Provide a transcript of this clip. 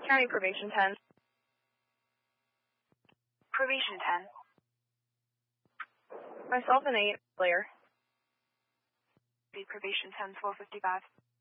County Probation 10. Probation 10. Myself and 8, clear. The Probation 10, 1255.